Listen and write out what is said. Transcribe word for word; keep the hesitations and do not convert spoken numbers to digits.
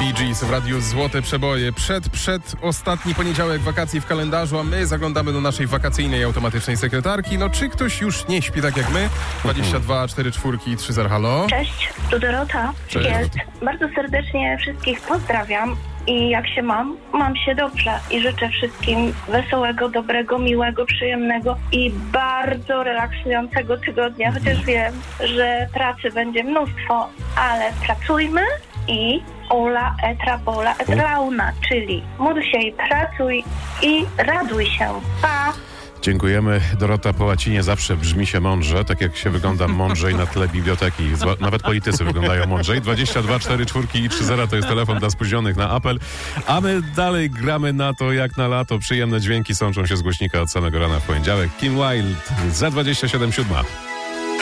Bee Gees w radiu Złote Przeboje. Przed, przed ostatni poniedziałek wakacji w kalendarzu, a my zaglądamy do naszej wakacyjnej automatycznej sekretarki. No czy ktoś już nie śpi tak jak my? dwadzieścia dwa czterdzieści cztery i trzy zero, halo? Cześć, tu Dorota. Cześć. Jest. Bardzo serdecznie wszystkich pozdrawiam i jak się mam, mam się dobrze i życzę wszystkim wesołego, dobrego, miłego, przyjemnego i bardzo relaksującego tygodnia, chociaż wiem, że pracy będzie mnóstwo, ale pracujmy i ola etra bola et launa, czyli módl się i pracuj i raduj się. Pa! Dziękujemy. Dorota, po łacinie zawsze brzmi się mądrze, tak jak się wygląda mądrzej na tle biblioteki. Zwa- nawet politycy wyglądają mądrzej. dwadzieścia dwa czterdzieści cztery i trzy zero to jest telefon dla spóźnionych na apel. A my dalej gramy na to jak na lato. Przyjemne dźwięki sączą się z głośnika od samego rana w poniedziałek. Kim Wilde za dwadzieścia siedem siódma.